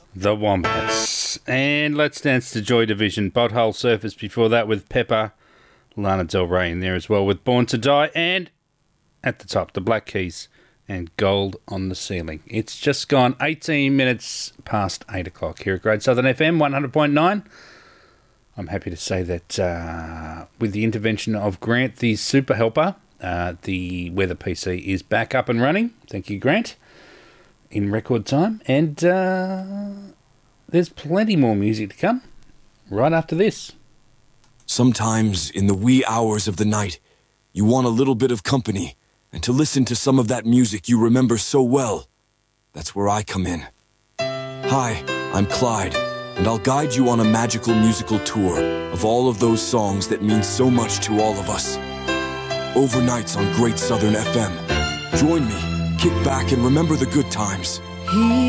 The Wombats. And Let's Dance to Joy Division. Butthole Surfers before that with Pepper. Lana Del Rey in there as well with Born to Die. And at the top, the Black Keys and Gold on the Ceiling. It's just gone 18 minutes past 8 o'clock here at Great Southern FM 100.9. I'm happy to say that with the intervention of Grant, the super helper, the weather PC is back up and running. Thank you, Grant, in record time. And there's plenty more music to come right after this. Sometimes in the wee hours of the night, you want a little bit of company and to listen to some of that music you remember so well. That's where I come in. Hi, I'm Clyde, and I'll guide you on a magical musical tour of all of those songs that mean so much to all of us. Overnights on Great Southern FM. Join me, kick back, and remember the good times.